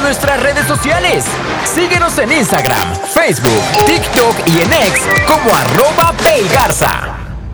nuestras redes sociales. Síguenos en Instagram, Facebook, TikTok y en X como @PayGarza.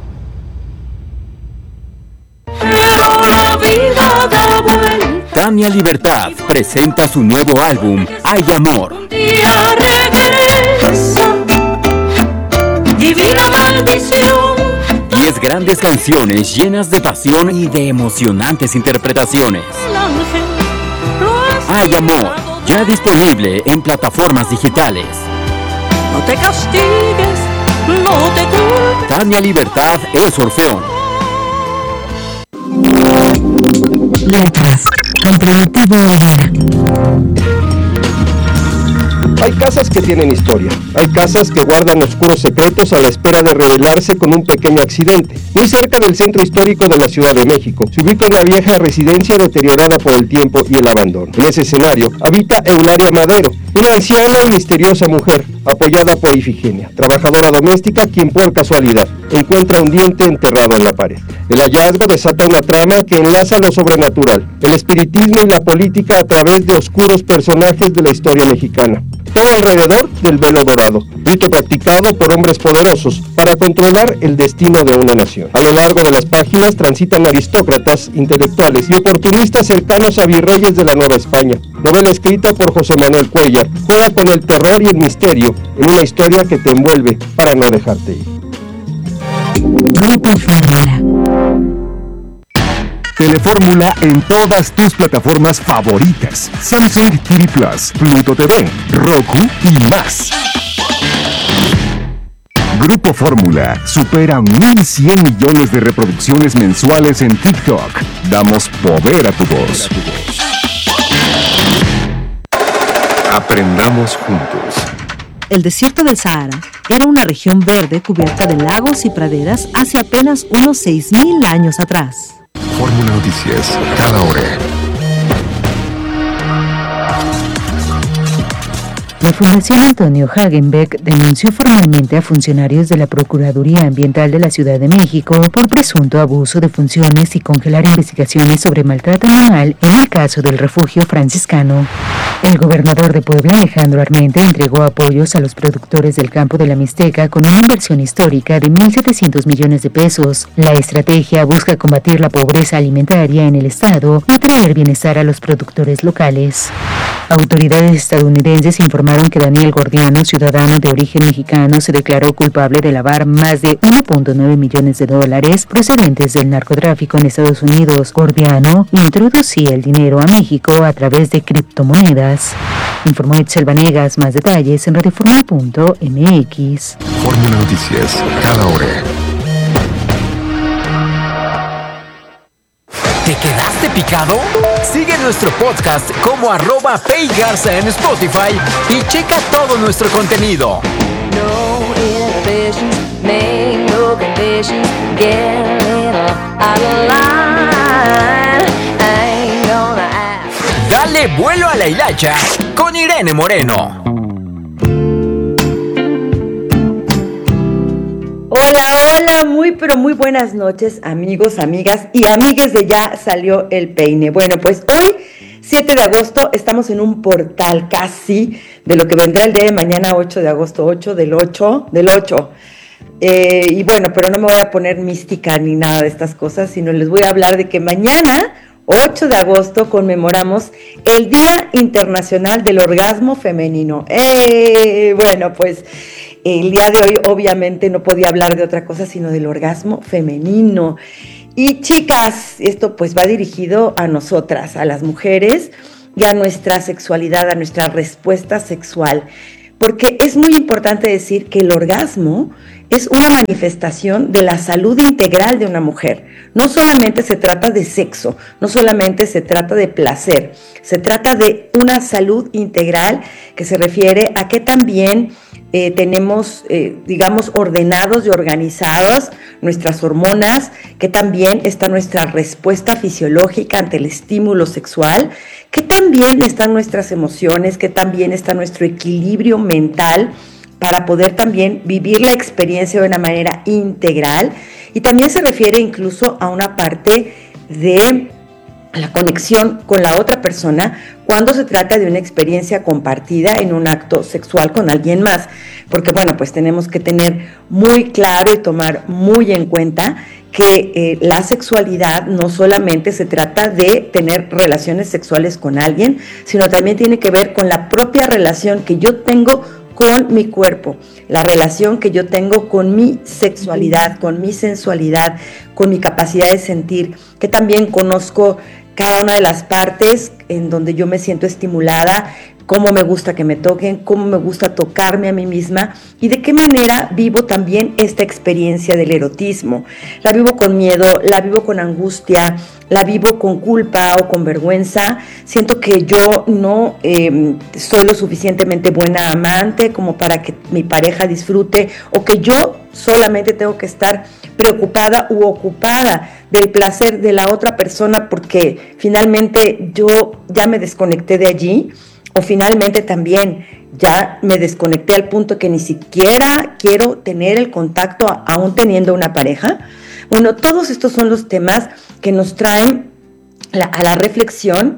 Tania Libertad presenta su nuevo álbum, Hay Amor. Un día regresa, divina maldición. 10 grandes canciones llenas de pasión y de emocionantes interpretaciones. El ángel lo Hay Amor, ya disponible en plataformas digitales. No te castigues, no te culpes. Tania Libertad es Orfeón. Letras, con Primitivo Olvera. Hay casas que tienen historia, hay casas que guardan oscuros secretos a la espera de revelarse con un pequeño accidente. Muy cerca del centro histórico de la Ciudad de México, se ubica una vieja residencia deteriorada por el tiempo y el abandono. En ese escenario habita Eulalia Madero, una anciana y misteriosa mujer, apoyada por Ifigenia, trabajadora doméstica, quien por casualidad encuentra un diente enterrado en la pared. El hallazgo desata una trama que enlaza lo sobrenatural, el espiritismo y la política a través de oscuros personajes de la historia mexicana. Todo alrededor del velo dorado, rito practicado por hombres poderosos para controlar el destino de una nación. A lo largo de las páginas transitan aristócratas, intelectuales y oportunistas cercanos a virreyes de la Nueva España. Novela escrita por José Manuel Cuellar, juega con el terror y el misterio en una historia que te envuelve para no dejarte ir. Grupo Fórmula. Telefórmula en todas tus plataformas favoritas: Samsung TV Plus, Pluto TV, Roku y más. Grupo Fórmula supera 1,100 millones de reproducciones mensuales en TikTok. Damos poder a tu voz. Aprendamos juntos. El desierto del Sahara era una región verde cubierta de lagos y praderas hace apenas unos 6.000 años atrás. Fórmula Noticias, cada hora. La Fundación Antonio Hagenbeck denunció formalmente a funcionarios de la Procuraduría Ambiental de la Ciudad de México por presunto abuso de funciones y congelar investigaciones sobre maltrato animal en el caso del refugio franciscano. El gobernador de Puebla, Alejandro Armenta, entregó apoyos a los productores del campo de la Mixteca con una inversión histórica de 1,700 millones de pesos. La estrategia busca combatir la pobreza alimentaria en el estado y traer bienestar a los productores locales. Autoridades estadounidenses informaron que Daniel Gordiano, ciudadano de origen mexicano, se declaró culpable de lavar más de $1.9 millones procedentes del narcotráfico en Estados Unidos. Gordiano introducía el dinero a México a través de criptomonedas. Informó Itzel Vanegas. Más detalles en radioformula.mx. Fórmula Noticias, cada hora. ¿Te quedaste picado? Sigue nuestro podcast como @PayGarza en Spotify y checa todo nuestro contenido. No inhibitions, make no conditions, get a little out of line. I ain't gonna ask. Dale vuelo a la hilacha con Irene Moreno. Hola, muy pero muy buenas noches, amigos, amigas y amigues de Ya Salió el Peine. Bueno, pues hoy, 7 de agosto, estamos en un portal casi de lo que vendrá el día de mañana, 8 de agosto, 8 del 8. Y bueno, pero no me voy a poner mística ni nada de estas cosas, sino les voy a hablar de que mañana, 8 de agosto, conmemoramos el Día Internacional del Orgasmo Femenino. Bueno, pues el día de hoy obviamente no podía hablar de otra cosa sino del orgasmo femenino. Y chicas, esto pues va dirigido a nosotras, a las mujeres y a nuestra sexualidad, a nuestra respuesta sexual. Porque es muy importante decir que el orgasmo es una manifestación de la salud integral de una mujer. No solamente se trata de sexo, no solamente se trata de placer, se trata de una salud integral que se refiere a que también tenemos, digamos, ordenados y organizados nuestras hormonas, que también está nuestra respuesta fisiológica ante el estímulo sexual, que también están nuestras emociones, que también está nuestro equilibrio mental para poder también vivir la experiencia de una manera integral. Y también se refiere incluso a una parte de la conexión con la otra persona cuando se trata de una experiencia compartida en un acto sexual con alguien más. Porque bueno, pues tenemos que tener muy claro y tomar muy en cuenta que la sexualidad no solamente se trata de tener relaciones sexuales con alguien, sino también tiene que ver con la propia relación que yo tengo con mi cuerpo, la relación que yo tengo con mi sexualidad, con mi sensualidad, con mi capacidad de sentir, que también conozco cada una de las partes en donde yo me siento estimulada, cómo me gusta que me toquen, cómo me gusta tocarme a mí misma y de qué manera vivo también esta experiencia del erotismo. La vivo con miedo, la vivo con angustia, la vivo con culpa o con vergüenza. Siento que yo no soy lo suficientemente buena amante como para que mi pareja disfrute, o que yo solamente tengo que estar preocupada u ocupada del placer de la otra persona porque finalmente yo ya me desconecté de allí. O finalmente también ya me desconecté al punto que ni siquiera quiero tener el contacto aún teniendo una pareja. Bueno, todos estos son los temas que nos traen a la reflexión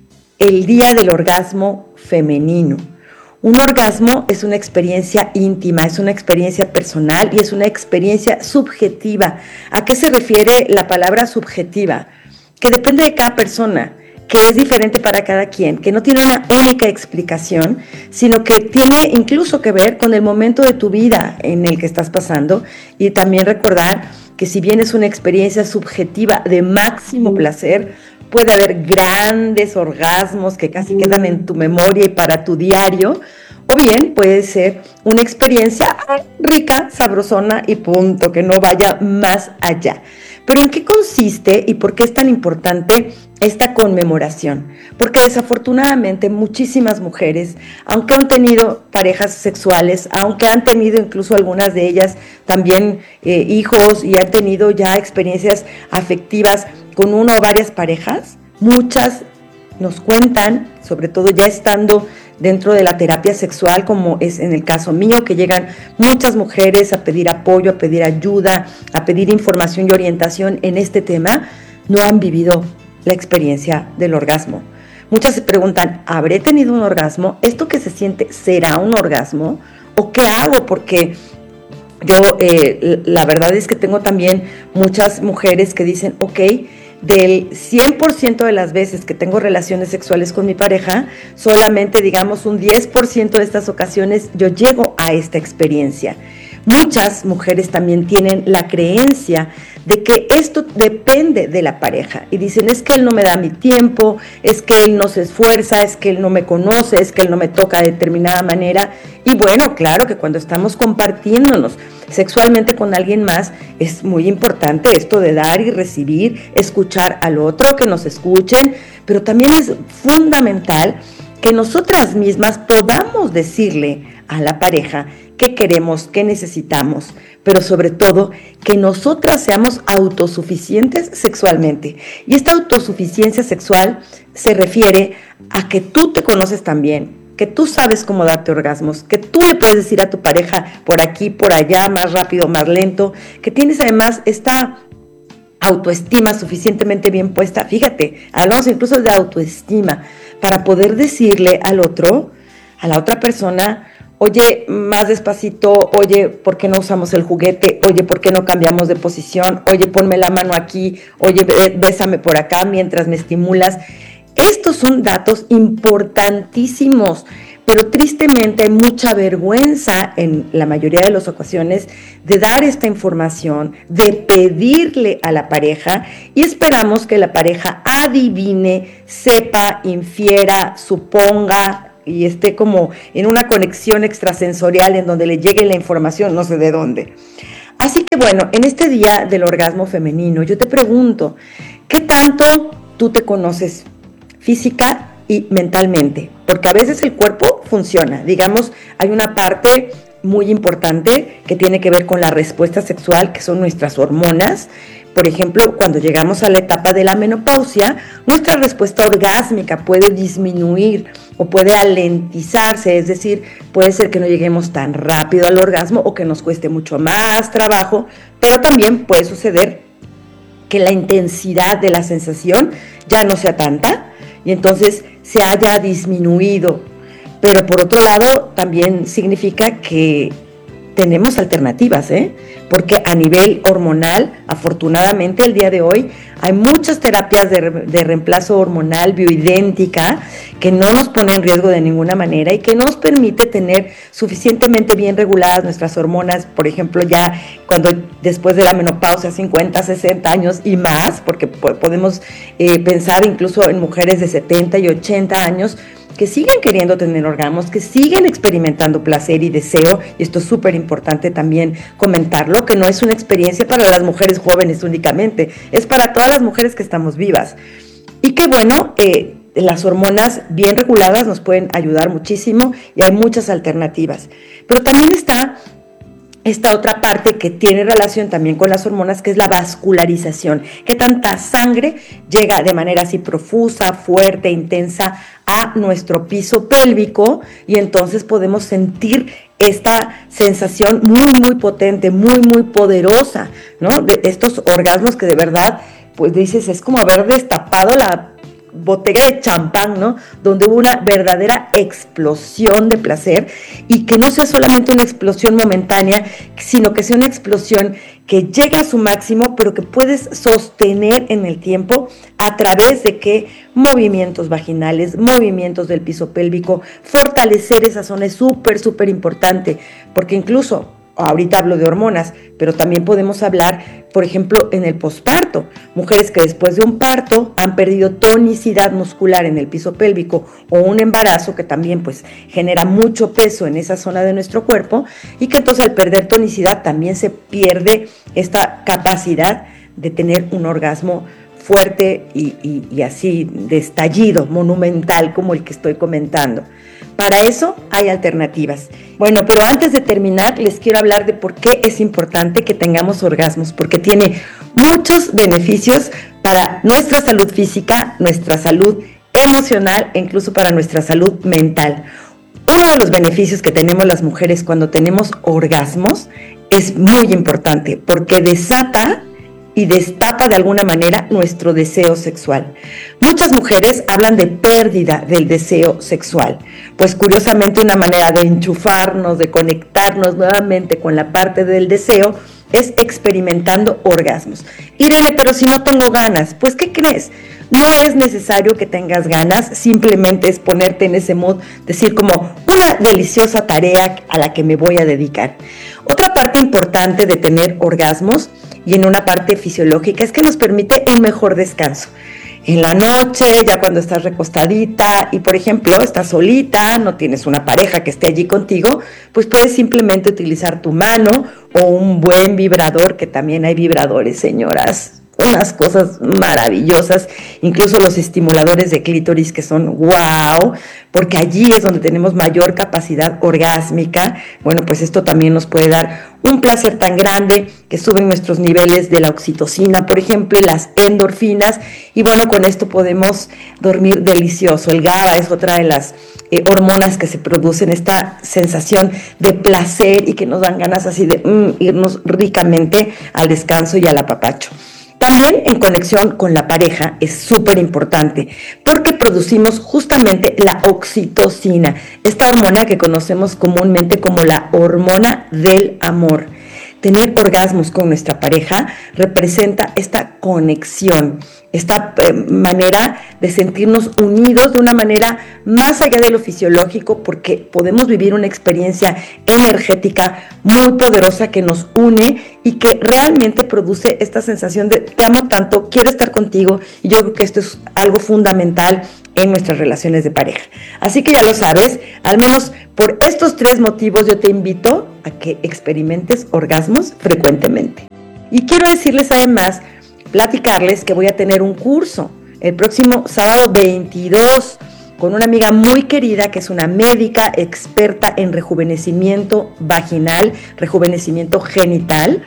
el día del orgasmo femenino. Un orgasmo es una experiencia íntima, es una experiencia personal y es una experiencia subjetiva. ¿A qué se refiere la palabra subjetiva? Que depende de cada persona, que es diferente para cada quien, que no tiene una única explicación, sino que tiene incluso que ver con el momento de tu vida en el que estás pasando. Y también recordar que si bien es una experiencia subjetiva de máximo placer, puede haber grandes orgasmos que casi quedan en tu memoria y para tu diario, o bien puede ser una experiencia rica, sabrosona y punto, que no vaya más allá. Pero ¿en qué consiste y por qué es tan importante esta conmemoración? Porque desafortunadamente muchísimas mujeres, aunque han tenido parejas sexuales, aunque han tenido incluso algunas de ellas también hijos y han tenido ya experiencias afectivas con una o varias parejas, muchas nos cuentan, sobre todo ya estando dentro de la terapia sexual, como es en el caso mío, que llegan muchas mujeres a pedir apoyo, a pedir ayuda, a pedir información y orientación en este tema, no han vivido la experiencia del orgasmo. Muchas se preguntan, ¿habré tenido un orgasmo? ¿Esto que se siente será un orgasmo? ¿O qué hago? Porque yo la verdad es que tengo también muchas mujeres que dicen, ok, del 100% de las veces que tengo relaciones sexuales con mi pareja, solamente digamos un 10% de estas ocasiones yo llego a esta experiencia. Muchas mujeres también tienen la creencia de que esto depende de la pareja y dicen, es que él no me da mi tiempo, es que él no se esfuerza, es que él no me conoce, es que él no me toca de determinada manera. Y bueno, claro que cuando estamos compartiéndonos sexualmente con alguien más, es muy importante esto de dar y recibir, escuchar al otro, que nos escuchen, pero también es fundamental que nosotras mismas podamos decirle a la pareja qué queremos, qué necesitamos, pero sobre todo que nosotras seamos autosuficientes sexualmente. Y esta autosuficiencia sexual se refiere a que tú te conoces también, que tú sabes cómo darte orgasmos, que tú le puedes decir a tu pareja por aquí, por allá, más rápido, más lento, que tienes además esta autoestima suficientemente bien puesta. Fíjate, hablamos incluso de autoestima, para poder decirle al otro, a la otra persona, oye, más despacito, oye, ¿por qué no usamos el juguete? Oye, ¿por qué no cambiamos de posición? Oye, ponme la mano aquí, oye, bésame por acá mientras me estimulas. Estos son datos importantísimos, pero tristemente hay mucha vergüenza en la mayoría de las ocasiones de dar esta información, de pedirle a la pareja y esperamos que la pareja adivine, sepa, infiera, suponga y esté como en una conexión extrasensorial en donde le llegue la información no sé de dónde. Así que bueno, en este día del orgasmo femenino yo te pregunto, ¿qué tanto tú te conoces física y mentalmente? Porque a veces el cuerpo funciona, digamos, hay una parte muy importante que tiene que ver con la respuesta sexual, que son nuestras hormonas. Por ejemplo, cuando llegamos a la etapa de la menopausia, nuestra respuesta orgásmica puede disminuir o puede alentizarse, es decir, puede ser que no lleguemos tan rápido al orgasmo o que nos cueste mucho más trabajo, pero también puede suceder que la intensidad de la sensación ya no sea tanta y entonces se haya disminuido. Pero por otro lado, también significa que tenemos alternativas, porque a nivel hormonal, afortunadamente el día de hoy, hay muchas terapias de reemplazo hormonal bioidéntica que no nos pone en riesgo de ninguna manera y que nos permite tener suficientemente bien reguladas nuestras hormonas, por ejemplo, ya cuando después de la menopausia, 50, 60 años y más, porque podemos pensar incluso en mujeres de 70 y 80 años, que siguen queriendo tener orgasmos, que siguen experimentando placer y deseo, y esto es súper importante también comentarlo, que no es una experiencia para las mujeres jóvenes únicamente, es para todas las mujeres que estamos vivas. Y qué bueno, las hormonas bien reguladas nos pueden ayudar muchísimo y hay muchas alternativas. Pero también está esta otra parte que tiene relación también con las hormonas, que es la vascularización, que tanta sangre llega de manera así profusa, fuerte, intensa a nuestro piso pélvico y entonces podemos sentir esta sensación muy potente, muy poderosa, ¿no? De estos orgasmos que de verdad, pues dices, es como haber destapado la botella de champán, ¿no? Donde hubo una verdadera explosión de placer y que no sea solamente una explosión momentánea, sino que sea una explosión que llega a su máximo, pero que puedes sostener en el tiempo a través de qué movimientos vaginales, movimientos del piso pélvico, fortalecer esa zona es súper importante, porque incluso ahorita hablo de hormonas, pero también podemos hablar, por ejemplo, en el posparto. Mujeres que después de un parto han perdido tonicidad muscular en el piso pélvico o un embarazo que también pues genera mucho peso en esa zona de nuestro cuerpo y que entonces al perder tonicidad también se pierde esta capacidad de tener un orgasmo fuerte y así de estallido, monumental como el que estoy comentando. Para eso hay alternativas. Bueno, pero antes de terminar, les quiero hablar de por qué es importante que tengamos orgasmos, porque tiene muchos beneficios para nuestra salud física, nuestra salud emocional e incluso para nuestra salud mental. Uno de los beneficios que tenemos las mujeres cuando tenemos orgasmos es muy importante, porque desata y destapa de alguna manera nuestro deseo sexual. Muchas mujeres hablan de pérdida del deseo sexual, pues curiosamente una manera de enchufarnos, de conectarnos nuevamente con la parte del deseo es experimentando orgasmos. Irene, pero si no tengo ganas, pues ¿qué crees? No es necesario que tengas ganas, simplemente es ponerte en ese mood, decir como una deliciosa tarea a la que me voy a dedicar. Otra parte importante de tener orgasmos y en una parte fisiológica es que nos permite un mejor descanso. En la noche, ya cuando estás recostadita y por ejemplo estás solita, no tienes una pareja que esté allí contigo, pues puedes simplemente utilizar tu mano o un buen vibrador, que también hay vibradores, señoras, unas cosas maravillosas, incluso los estimuladores de clítoris que son wow, porque allí es donde tenemos mayor capacidad orgásmica. Bueno, pues esto también nos puede dar un placer tan grande que suben nuestros niveles de la oxitocina, por ejemplo, y las endorfinas, y bueno, con esto podemos dormir delicioso. El GABA es otra de las hormonas que se producen, esta sensación de placer y que nos dan ganas así de irnos ricamente al descanso y al apapacho. También en conexión con la pareja es súper importante porque producimos justamente la oxitocina, esta hormona que conocemos comúnmente como la hormona del amor. Tener orgasmos con nuestra pareja representa esta conexión, esta manera de sentirnos unidos de una manera más allá de lo fisiológico, porque podemos vivir una experiencia energética muy poderosa que nos une y que realmente produce esta sensación de te amo tanto, quiero estar contigo, y yo creo que esto es algo fundamental en nuestras relaciones de pareja. Así que ya lo sabes, al menos por estos 3 motivos yo te invito a que experimentes orgasmos frecuentemente. Y quiero decirles además, platicarles que voy a tener un curso el próximo sábado 22 con una amiga muy querida que es una médica experta en rejuvenecimiento vaginal, rejuvenecimiento genital,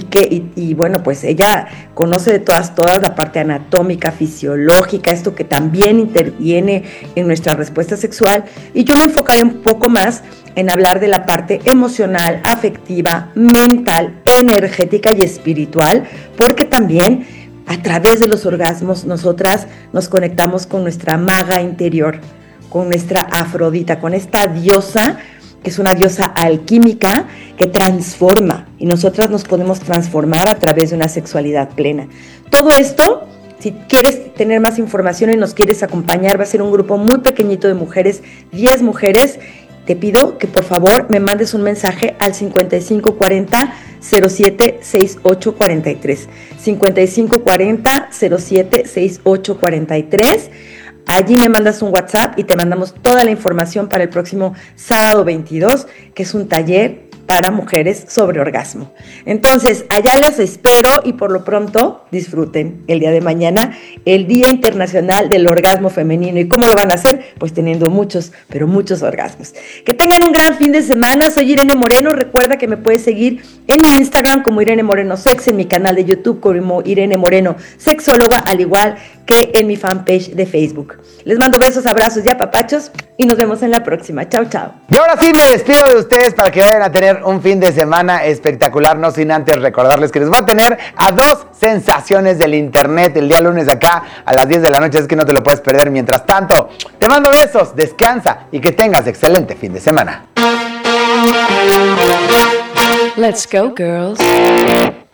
y bueno, pues ella conoce de todas la parte anatómica, fisiológica, esto que también interviene en nuestra respuesta sexual, y yo me enfocaré un poco más en hablar de la parte emocional, afectiva, mental, energética y espiritual, porque también a través de los orgasmos nosotras nos conectamos con nuestra maga interior, con nuestra Afrodita, con esta diosa que es una diosa alquímica que transforma, y nosotras nos podemos transformar a través de una sexualidad plena. Todo esto, si quieres tener más información y nos quieres acompañar, va a ser un grupo muy pequeñito de mujeres, 10 mujeres. Te pido que por favor me mandes un mensaje al 5540 07 6843. 5540 07 6843. Allí me mandas un WhatsApp y te mandamos toda la información para el próximo sábado 22, que es un taller para mujeres sobre orgasmo. Entonces, allá las espero y por lo pronto disfruten el día de mañana, el Día Internacional del Orgasmo Femenino. ¿Y cómo lo van a hacer? Pues teniendo muchos, pero muchos orgasmos. Que tengan un gran fin de semana. Soy Irene Moreno. Recuerda que me puedes seguir en mi Instagram como Irene Moreno Sex, en mi canal de YouTube como Irene Moreno Sexóloga, al igual que en mi fanpage de Facebook. Les mando besos, abrazos y apapachos y nos vemos en la próxima. Chao, chao. Y ahora sí me despido de ustedes para que vayan a tener un fin de semana espectacular, no sin antes recordarles que les voy a tener a 2 sensaciones del internet el día lunes acá a las 10 de la noche, es que no te lo puedes perder. Mientras tanto, te mando besos, descansa y que tengas excelente fin de semana. Let's go, girls.